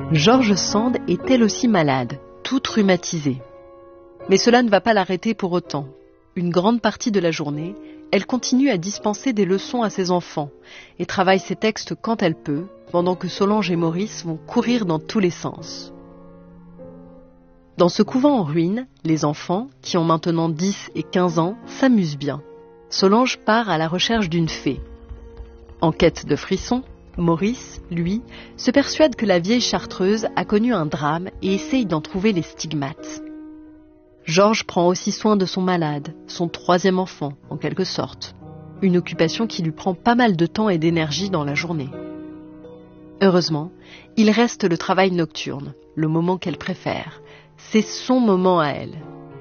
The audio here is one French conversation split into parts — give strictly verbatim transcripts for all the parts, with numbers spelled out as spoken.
George Sand est elle aussi malade, toute rhumatisée. Mais cela ne va pas l'arrêter pour autant. Une grande partie de la journée, elle continue à dispenser des leçons à ses enfants et travaille ses textes quand elle peut, pendant que Solange et Maurice vont courir dans tous les sens. Dans ce couvent en ruine, les enfants, qui ont maintenant dix et quinze ans, s'amusent bien. Solange part à la recherche d'une fée. En quête de frissons, Maurice, lui, se persuade que la vieille chartreuse a connu un drame et essaye d'en trouver les stigmates. Georges prend aussi soin de son malade, son troisième enfant, en quelque sorte. Une occupation qui lui prend pas mal de temps et d'énergie dans la journée. Heureusement, il reste le travail nocturne, le moment qu'elle préfère. C'est son moment à elle.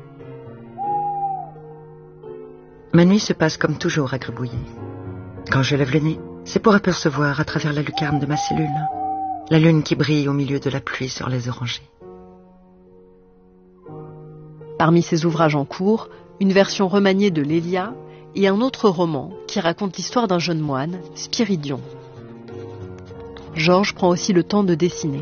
Ma nuit se passe comme toujours à Gribouiller. Quand je lève le nez, c'est pour apercevoir à travers la lucarne de ma cellule la lune qui brille au milieu de la pluie sur les orangers. Parmi ses ouvrages en cours, une version remaniée de l'Élia et un autre roman qui raconte l'histoire d'un jeune moine, Spiridion. Georges prend aussi le temps de dessiner.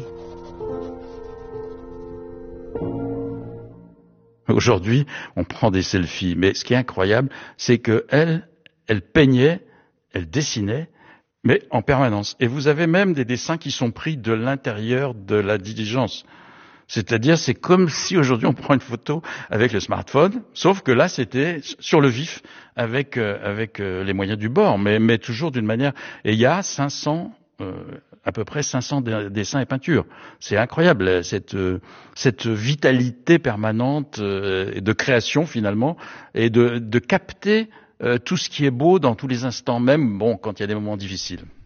Aujourd'hui, on prend des selfies, mais ce qui est incroyable, c'est qu'elle, elle peignait, elle dessinait, mais en permanence. Et vous avez même des dessins qui sont pris de l'intérieur de la diligence. C'est-à-dire, c'est comme si aujourd'hui on prend une photo avec le smartphone, sauf que là c'était sur le vif, avec euh, avec euh, les moyens du bord, mais mais toujours d'une manière. Et il y a cinq cents, euh, à peu près cinq cents dessins et peintures. C'est incroyable cette euh, cette vitalité permanente euh, de création finalement, et de de capter euh, tout ce qui est beau dans tous les instants, même bon quand il y a des moments difficiles.